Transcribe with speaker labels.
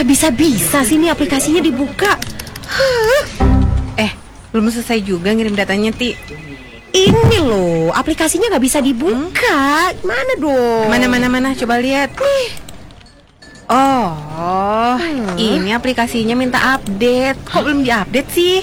Speaker 1: Nggak bisa-bisa sih nih aplikasinya dibuka.
Speaker 2: Belum selesai juga ngirim datanya, Ti.
Speaker 1: Ini loh, aplikasinya nggak bisa dibuka. Mana dong?
Speaker 2: Mana, coba lihat. Oh, ini aplikasinya minta update. Kok belum diupdate sih?